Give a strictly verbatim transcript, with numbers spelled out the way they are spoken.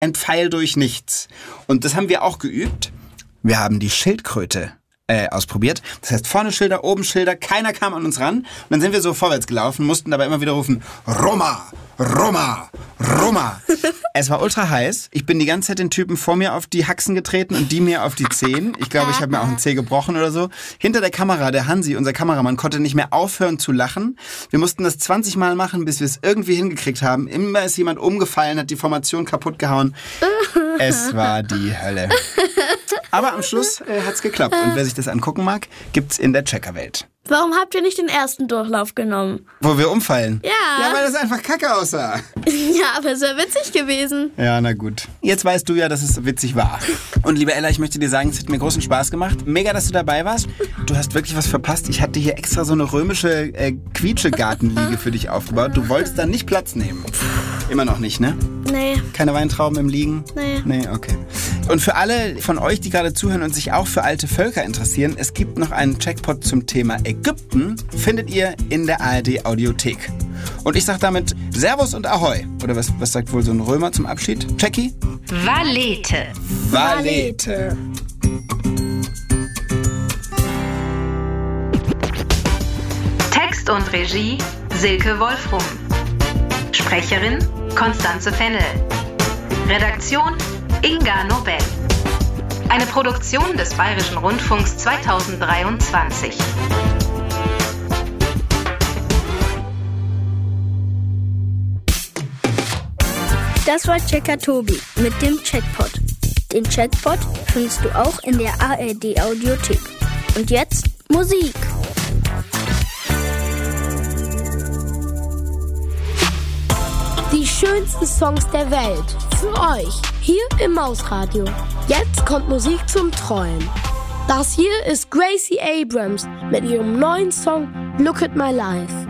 ein Pfeil durch nichts. Und das haben wir auch geübt. Wir haben die Schildkröte äh, ausprobiert. Das heißt, vorne Schilder, oben Schilder, keiner kam an uns ran. Und dann sind wir so vorwärts gelaufen, mussten dabei immer wieder rufen, Roma, Roma, Roma. Es war ultra heiß. Ich bin die ganze Zeit den Typen vor mir auf die Haxen getreten und die mir auf die Zehen. Ich glaube, ich habe mir auch einen Zeh gebrochen oder so. Hinter der Kamera, der Hansi, unser Kameramann, konnte nicht mehr aufhören zu lachen. Wir mussten das zwanzig Mal machen, bis wir es irgendwie hingekriegt haben. Immer ist jemand umgefallen, hat die Formation kaputt gehauen. Es war die Hölle. Aber am Schluss äh, hat's geklappt. Und wer sich das angucken mag, gibt's in der Checkerwelt. Warum habt ihr nicht den ersten Durchlauf genommen? Wo wir umfallen? Ja. Ja, weil das einfach kacke aussah. Ja, aber es wäre witzig gewesen. Ja, na gut. Jetzt weißt du ja, dass es witzig war. Und liebe Ella, ich möchte dir sagen, es hat mir großen Spaß gemacht. Mega, dass du dabei warst. Du hast wirklich was verpasst. Ich hatte hier extra so eine römische äh, Quietschegartenliege für dich aufgebaut. Du wolltest da nicht Platz nehmen. Immer noch nicht, ne? Nee. Keine Weintrauben im Liegen? Nee. Nee, okay. Und für alle von euch, die gerade zuhören und sich auch für alte Völker interessieren, es gibt noch einen Checkpot zum Thema Ägypten, findet ihr in der A R D Audiothek. Und ich sag damit Servus und Ahoi. Oder was, was sagt wohl so ein Römer zum Abschied? Jackie? Valete. Valete. Text und Regie Silke Wolfrum. Sprecherin Konstanze Fennel. Redaktion Inga Nobel. Eine Produktion des Bayerischen Rundfunks zweitausenddreiundzwanzig. Das war Checker Tobi mit dem Checkpot. Den Checkpot findest du auch in der A R D Audiothek. Und jetzt Musik. Die schönsten Songs der Welt. Für euch. Hier im Mausradio. Jetzt kommt Musik zum Träumen. Das hier ist Gracie Abrams mit ihrem neuen Song Look at My Life.